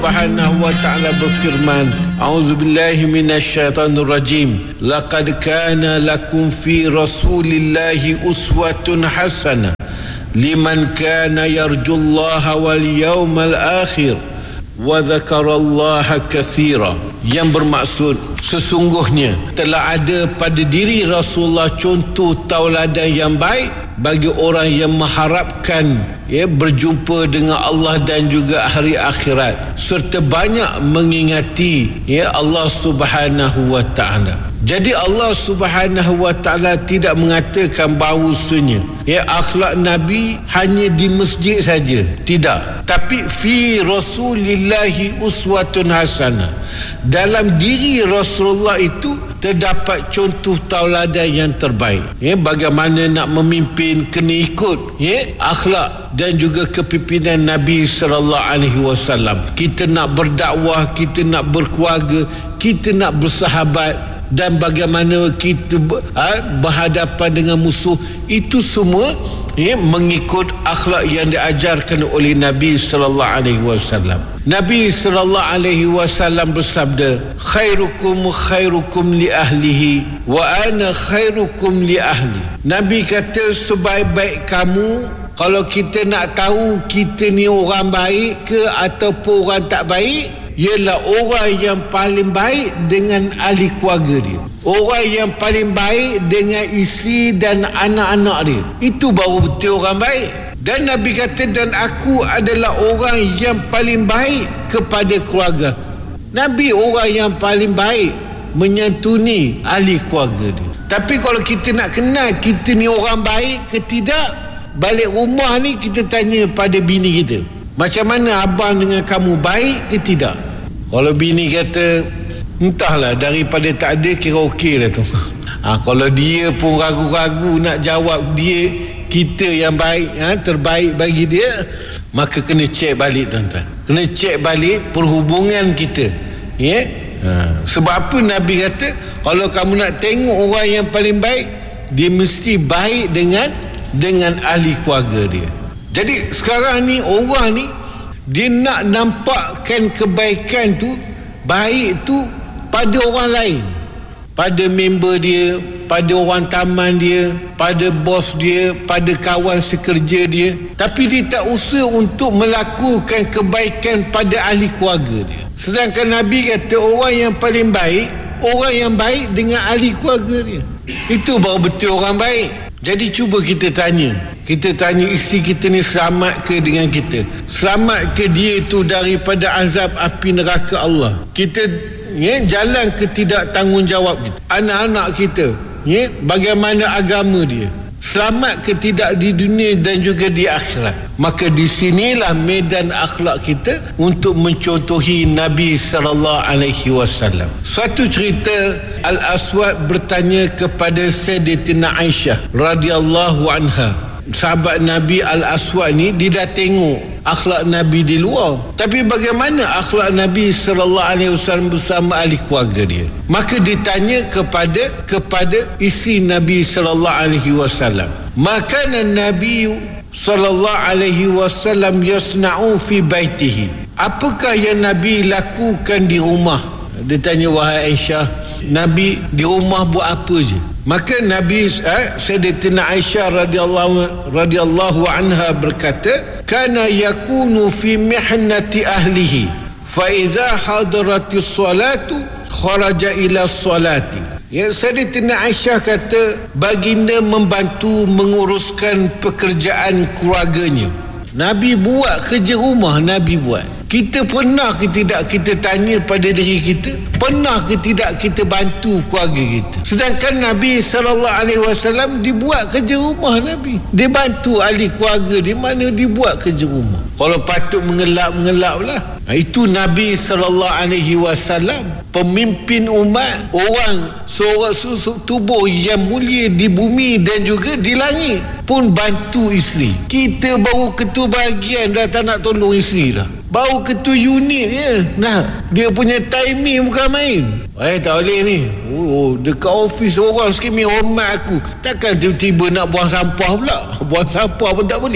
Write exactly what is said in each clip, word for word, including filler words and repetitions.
Subhanahu wa ta'ala berfirman, A'udzubillahi minasyaitanir rajim. Laqad kana lakum fi Rasulillahi uswatun hasanah liman kana yarjullaha wal yawmal akhir wa dzakarallaha katsira. Yang bermaksud, sesungguhnya telah ada pada diri Rasulullah contoh tauladan yang baik bagi orang yang mengharapkan ya berjumpa dengan Allah dan juga hari akhirat, serta banyak mengingati ya Allah Subhanahu wa ta'ala. Jadi Allah Subhanahu wa ta'ala tidak mengatakan bahawasanya ya akhlak Nabi hanya di masjid saja, tidak, tapi fi Rasulillahi uswatun hasanah. Dalam diri Rasulullah itu terdapat contoh tauladan yang terbaik. Ya, bagaimana nak memimpin, kena ikut ya akhlak dan juga kepimpinan Nabi sallallahu alaihi wasallam. Kita nak berdakwah, kita nak berkeluarga, kita nak bersahabat, dan bagaimana kita berhadapan dengan musuh, itu semua ya, mengikut akhlak yang diajarkan oleh Nabi sallallahu alaihi wasallam. Nabi sallallahu alaihi wasallam bersabda, khairukum khairukum li ahlihi wa ana khairukum li ahli. Nabi kata, sebaik-baik kamu, kalau kita nak tahu kita ni orang baik ke ataupun orang tak baik, ialah orang yang paling baik dengan ahli keluarga dia, orang yang paling baik dengan isteri dan anak-anak dia. Itu baru betul orang baik. Dan Nabi kata, dan aku adalah orang yang paling baik kepada keluarga aku. Nabi orang yang paling baik menyantuni ahli keluarga dia. Tapi kalau kita nak kenal kita ni orang baik ke tidak, balik rumah ni kita tanya pada bini kita, macam mana abang dengan kamu, baik ke tidak? Kalau bini kata, entahlah, daripada tak ada kira okey lah tu. Ha, kalau dia pun ragu-ragu nak jawab dia kita yang baik, ha, terbaik bagi dia, maka kena cek balik tuan-tuan. Kena cek balik perhubungan kita. Ya? Ha. Sebab apa Nabi kata, kalau kamu nak tengok orang yang paling baik, dia mesti baik dengan dengan ahli keluarga dia. Jadi sekarang ni orang ni dia nak nampakkan kebaikan tu, baik tu pada orang lain, pada member dia, pada orang taman dia, pada bos dia, pada kawan sekerja dia, tapi dia tak usaha untuk melakukan kebaikan pada ahli keluarga dia. Sedangkan Nabi kata orang yang paling baik, orang yang baik dengan ahli keluarga dia. Itu baru betul orang baik. Jadi cuba kita tanya, kita tanya isteri kita ni selamat ke dengan kita? Selamat ke dia itu daripada azab api neraka Allah? Kita ya, jalan ke tidak tanggungjawab kita? Anak-anak kita ya, bagaimana agama dia? Selamat ke tidak di dunia dan juga di akhirat? Maka di sinilah medan akhlak kita untuk mencontohi Nabi sallallahu alaihi wasallam. Suatu cerita, Al-Aswad bertanya kepada Sayyidatina Aisyah radhiyallahu anha. Sahabat Nabi Al-Aswad ni, dia dah tengok akhlak Nabi di luar, tapi bagaimana akhlak Nabi sallallahu alaihi wasallam bersama ahli keluarga dia? Maka ditanya kepada kepada isteri Nabi sallallahu alaihi wasallam, maka Nabi sallallahu alaihi wasallam yasna'u fi baitihi, apakah yang Nabi lakukan di rumah? Dia tanya, wahai Aisyah, Nabi di rumah buat apa je? Maka Nabi eh, Sayyidatina Aisyah radhiyallahu radhiyallahu anha berkata, kana yakunu fi mihnati ahlihi fa idza hadaratis salatu kharaja ila salati. Ya, Sayyidatina Aisyah kata, baginda membantu menguruskan pekerjaan keluarganya. Nabi buat kerja rumah, Nabi buat. Kita pernah ke tidak kita tanya pada diri kita, pernah ke tidak kita bantu keluarga kita? Sedangkan Nabi sallallahu alaihi wasallam dibuat kerja rumah Nabi. Dia bantu ahli keluarga di mana dibuat kerja rumah. Kalau patut mengelak-mengelak lah. Nah, itu Nabi sallallahu alaihi wasallam, pemimpin umat, orang seorang susuk tubuh yang mulia di bumi dan juga di langit, pun bantu isteri. Kita baru ketua bahagian dah tak nak tolong isteri dah. Baru ketua unit je. Nah, dia punya timing bukan main. Eh, tak boleh ni. Oh, dekat office orang sikit ni hormat aku. Takkan tiba-tiba nak buang sampah pula. Buang sampah pun tak boleh.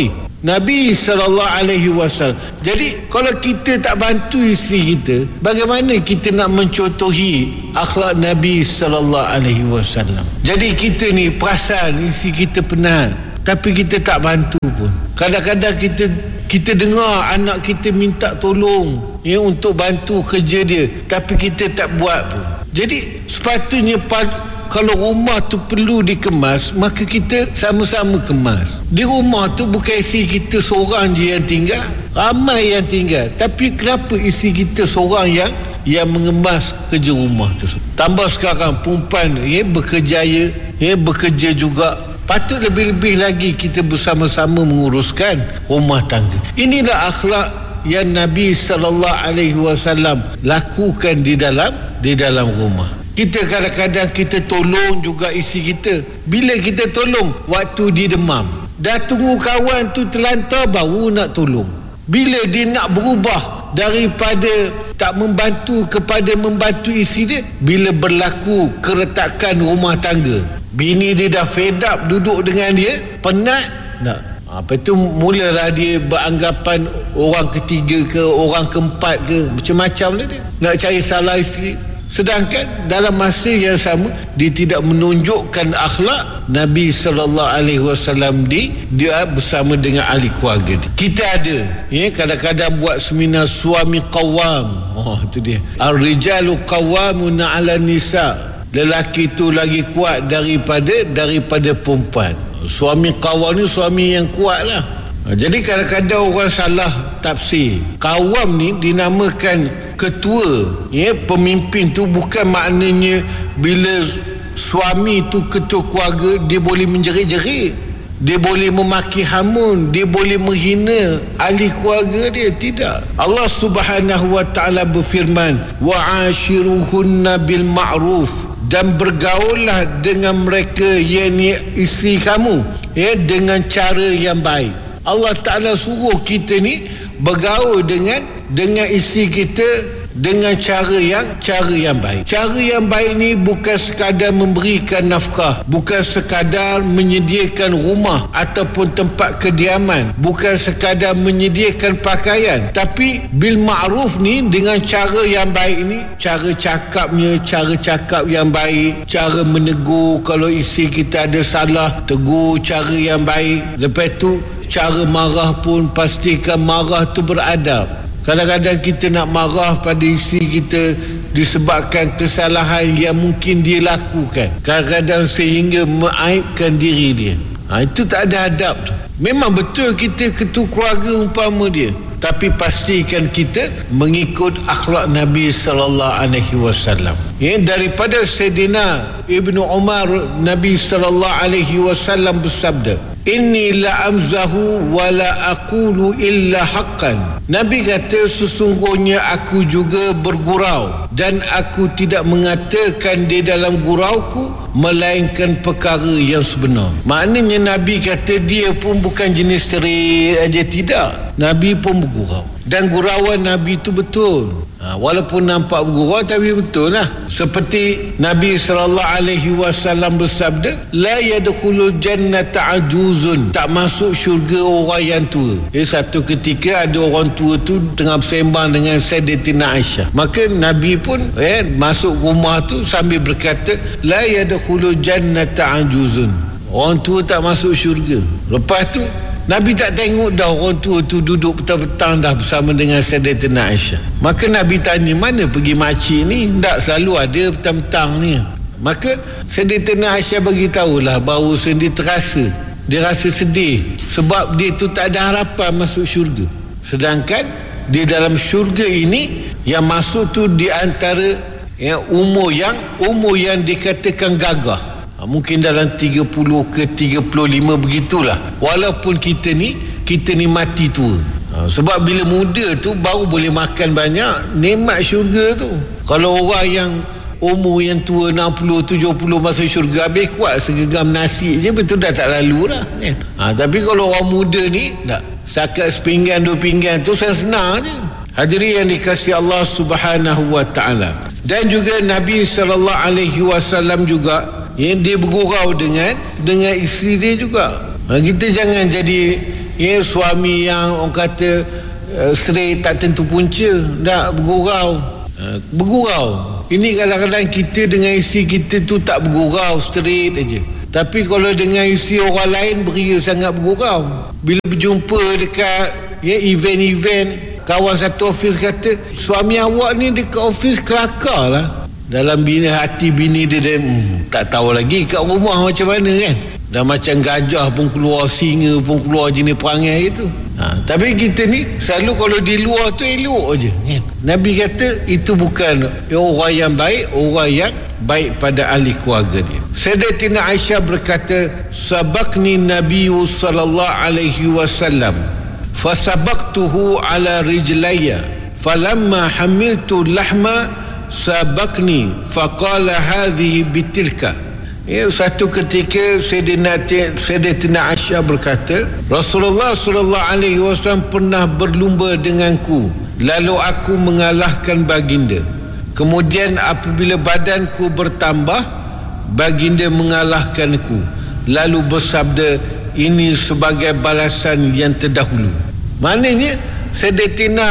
Nabi sallallahu alaihi wasallam. Jadi kalau kita tak bantu isteri kita, bagaimana kita nak mencontohi akhlak Nabi sallallahu alaihi wasallam? Jadi kita ni perasan isteri kita penat, tapi kita tak bantu pun. Kadang-kadang kita kita dengar anak kita minta tolong ya untuk bantu kerja dia, tapi kita tak buat pun. Jadi sepatutnya kalau rumah tu perlu dikemas, maka kita sama-sama kemas. Di rumah tu bukan isteri kita seorang je yang tinggal, ramai yang tinggal. Tapi kenapa isteri kita seorang yang yang mengemas kerja rumah tu? Tambah sekarang perempuan ya berkerjaya, ya bekerja juga. Patut lebih-lebih lagi kita bersama-sama menguruskan rumah tangga. Inilah akhlak yang Nabi sallallahu alaihi wasallam lakukan di dalam di dalam rumah. Kita kadang-kadang kita tolong juga isteri kita. Bila kita tolong, waktu dia demam. Dah tunggu kawan tu terlantar baru nak tolong. Bila dia nak berubah daripada tak membantu kepada membantu isteri dia, bila berlaku keretakan rumah tangga, bini dia dah fed up duduk dengan dia, penat, nak. Apa tu mulalah dia beranggapan orang ketiga ke, orang keempat ke, macam-macam lah dia. Nak cari salah isteri. Sedangkan dalam masa yang sama dia tidak menunjukkan akhlak Nabi sallallahu alaihi wasallam di dia bersama dengan ahli keluarga dia. Kita ada ya kadang-kadang buat seminar suami qawwam. Oh itu dia. Ar-rijalu qawwamuna 'ala nisa. Lelaki itu lagi kuat daripada daripada perempuan. Suami qawwam ni suami yang kuatlah. Jadi kadang-kadang orang salah tafsir. Qawwam ni dinamakan ketua, ya, pemimpin tu bukan maknanya bila suami tu ketua keluarga dia boleh menjerit-jerit, dia boleh memaki hamun, dia boleh menghina ahli keluarga dia. Tidak. Allah Subhanahu wa taala berfirman, wa'ashiruhunna bil ma'ruf, dan bergaullah dengan mereka yakni isteri kamu ya dengan cara yang baik. Allah Taala suruh kita ni bergaul dengan dengan isteri kita dengan cara yang cara yang baik. Cara yang baik ni bukan sekadar memberikan nafkah, bukan sekadar menyediakan rumah ataupun tempat kediaman, bukan sekadar menyediakan pakaian, tapi bil ma'ruf ni dengan cara yang baik ni, cara cakapnya, cara cakap yang baik, cara menegur kalau isteri kita ada salah, tegur cara yang baik. Lepas tu cara marah pun pastikan marah tu beradab. Kadang-kadang kita nak marah pada isteri kita disebabkan kesalahan yang mungkin dia lakukan, kadang-kadang sehingga mengaibkan diri dia. Ha, itu tak ada adab tu. Memang betul kita ketua keluarga umpama dia, tapi pastikan kita mengikut akhlak Nabi sallallahu alaihi wasallam. Ya, daripada Sayyidina Ibnu Umar, Nabi sallallahu alaihi wasallam bersabda, inni la amzahu wa la aqulu illa haqqan. Nabi kata sesungguhnya aku juga bergurau dan aku tidak mengatakan di dalam gurauku melainkan perkara yang sebenar. Maknanya Nabi kata dia pun bukan jenis terik aja, tidak. Nabi pun bergurau. Dan gurauan Nabi itu betul. Ha, walaupun nampak bergurau tapi betul lah. Seperti Nabi sallallahu alaihi wasallam bersabda, la yadkhulul jannata ajuzun, tak masuk syurga orang yang tua. Jadi satu ketika ada orang tua tu tengah bersembang dengan Sayyidatina Aisyah. Maka Nabi pun eh, masuk rumah tu sambil berkata, la yadkhulul jannata ajuzun, orang tua tak masuk syurga. Lepas tu Nabi tak tengok dah orang tua tu duduk petang-petang dah bersama dengan Sayyidatina Aisyah. Maka Nabi tanya, mana pergi makcik ni? Tak selalu ada petang-petang ni. Maka Sayyidatina Aisyah bagi tahulah bahawa dia terasa, dia rasa sedih sebab dia tu tak ada harapan masuk syurga. Sedangkan di dalam syurga ini yang masuk tu di antara ya, umur yang umur yang dikatakan gagah. Mungkin dalam tiga puluh ke tiga puluh lima begitulah. Walaupun kita ni kita ni mati tua. Ha, sebab bila muda tu baru boleh makan banyak, nikmat syurga tu. Kalau orang yang umur yang tua enam puluh tujuh puluh masuk syurga, habis kuat segegam nasi je betul dah tak lalu lah kan? Ha, tapi kalau orang muda ni tak, setakat sepinggan dua pinggan tu senang je. Hadirin yang dikasihi Allah Subhanahu wa taala. Dan juga Nabi sallallahu alaihi wasallam juga yang dia bergurau dengan dengan isteri dia juga. Ha, kita jangan jadi ya, suami yang orang kata uh, straight, tak tentu punca, dah bergurau. Uh, bergurau. Ini kadang-kadang kita dengan isteri kita tu tak bergurau, straight aja. Tapi kalau dengan isteri orang lain beria sangat bergurau. Bila berjumpa dekat ya, event-event, kawan satu office kata, suami awak ni dekat office kelakar lah. Dalam bini, hati bini dia, dia hmm, tak tahu lagi kat rumah macam mana kan. Dah macam gajah pun keluar, singa pun keluar, jenis perangai gitu. Ha, tapi kita ni selalu kalau di luar tu elok je kan? Nabi kata itu bukan orang yang baik, orang yang baik pada ahli keluarga dia. Sayyidatina Aisyah berkata, sabaqni Nabi sallallahu alaihi wasallam fasabaqtuhu ala rijlayya falamma hamiltu lahma sabaqni faqala hadhihi bitilka. Ya, satu ketika Sayyidatina Aisyah berkata, Rasulullah sallallahu alaihi wasallam pernah berlumba denganku, lalu aku mengalahkan baginda. Kemudian apabila badanku bertambah, baginda mengalahkanku, lalu bersabda, ini sebagai balasan yang terdahulu. Maknanya Sayyidatina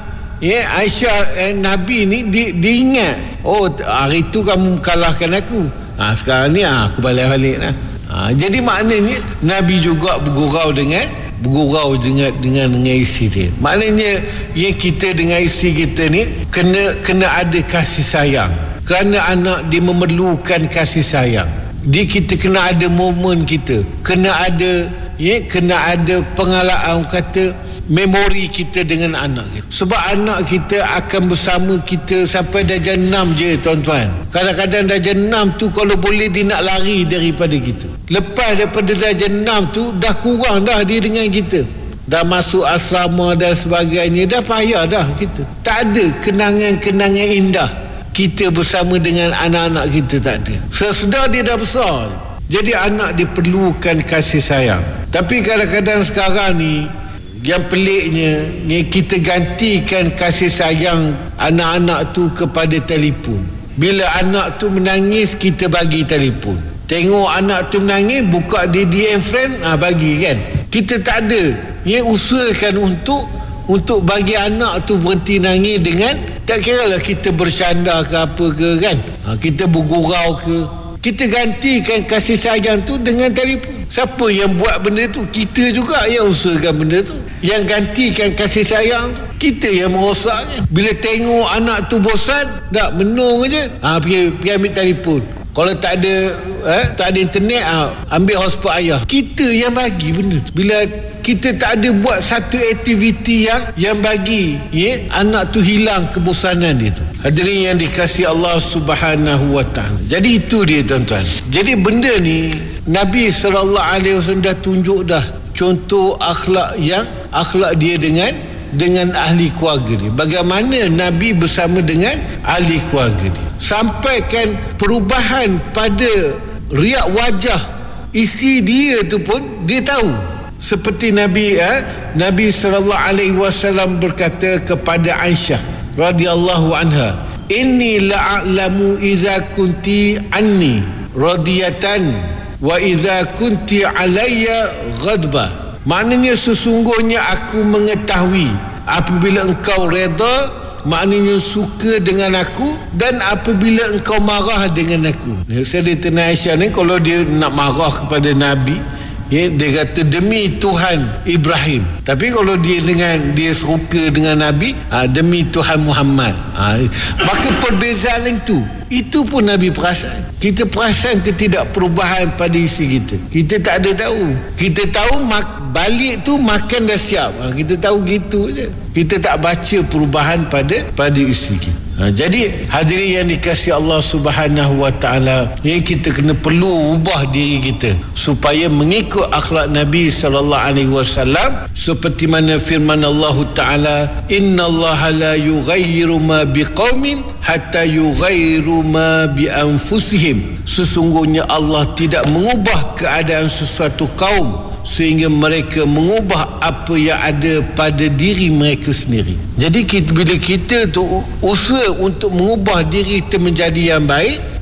ya, Aisyah eh, Nabi ni di, diingat, oh hari tu kamu kalahkan aku. Ha, sekarang ni ha, aku balik-balik lah. Ha, jadi maknanya Nabi juga bergurau dengan bergurau dengan dengan dengan isteri dia. Maknanya yang kita dengan isteri kita ni kena kena ada kasih sayang. Kerana anak dia memerlukan kasih sayang. Dia kita kena ada momen kita. Kena ada ya, kena ada pengalaman kata memori kita dengan anak kita. Sebab anak kita akan bersama kita sampai darjah enam je tuan-tuan. Kadang-kadang darjah enam tu kalau boleh dia nak lari daripada kita. Lepas daripada darjah enam tu dah kurang dah dia dengan kita. Dah masuk asrama dan sebagainya, dah payah dah kita. Tak ada kenangan-kenangan indah kita bersama dengan anak-anak kita, tak ada. Sesedar dia dah besar. Jadi anak dia perlukan kasih sayang. Tapi kadang-kadang sekarang ni yang peliknya ni, kita gantikan kasih sayang anak-anak tu kepada telefon. Bila anak tu menangis, kita bagi telefon. Tengok anak tu menangis, buka D D M friend, ha, bagi kan. Kita tak ada ya, usahakan untuk untuk bagi anak tu berhenti nangis dengan, tak kira lah kita bercanda ke apa ke kan, ha, kita bergurau ke, kita gantikan kasih sayang tu dengan telefon. Siapa yang buat benda tu? Kita juga yang usahakan benda tu. Yang gantikan kasih sayang tu kita yang merosakkan. Bila tengok anak tu bosan, tak menung je, ha, pergi, pergi ambil telefon. Kalau tak ada eh, tak ada internet, ha, ambil hotspot ayah. Kita yang bagi benda tu. Bila kita tak ada buat satu aktiviti yang yang bagi ya, anak tu hilang kebosanan dia tu. Hadirin yang dikasihi Allah Subhanahu wa taala. Jadi itu dia tuan-tuan. Jadi benda ni Nabi sallallahu alaihi wasallam dah tunjuk dah contoh akhlak yang akhlak dia dengan dengan ahli keluarga dia. Bagaimana Nabi bersama dengan ahli keluarga dia. Sampaikan perubahan pada riak wajah isteri dia tu pun dia tahu. Seperti Nabi eh, Nabi sallallahu alaihi wasallam berkata kepada Aisyah radhiyallahu anha, inni la'alamu idza kunti anni radiyatan wa idza kunti alayya ghadba. Maknanya sesungguhnya aku mengetahui apabila engkau redha, maknanya suka dengan aku, dan apabila engkau marah dengan aku. Sayyidatina Aisyah ni kalau dia nak marah kepada Nabi, ya, dia kata demi Tuhan Ibrahim. Tapi kalau dia dengan dia suka dengan Nabi, ha, demi Tuhan Muhammad. Ha, maka perbezaan itu itu pun Nabi perasan. Kita perasan ketidakperubahan pada isi kita. Kita tak ada tahu. Kita tahu mak, balik tu makan dah siap. Ha, kita tahu gitu je. Kita tak baca perubahan pada pada isi kita. Ha, jadi hadirin yang dikasihi Allah Subhanahu wa taala, yang kita kena perlu ubah diri kita supaya mengikut akhlak Nabi sallallahu alaihi wasallam, seperti mana firman Allah taala, innallaha la yughayyiru ma biqaumin hatta yughayyiru ma bi anfusihim. Sesungguhnya Allah tidak mengubah keadaan sesuatu kaum sehingga mereka mengubah apa yang ada pada diri mereka sendiri. Jadi kita, bila kita tu usaha untuk mengubah diri kita menjadi yang baik,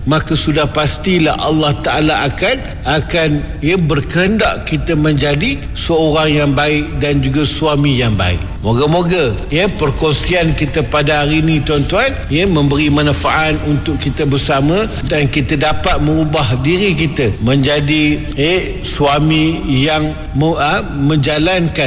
maka sudah pastilah Allah Ta'ala akan akan ya, berkehendak kita menjadi seorang yang baik dan juga suami yang baik. Moga-moga ya perkongsian kita pada hari ini tuan-tuan ya memberi manfaat untuk kita bersama dan kita dapat mengubah diri kita menjadi eh, suami yang mu, ha, menjalankan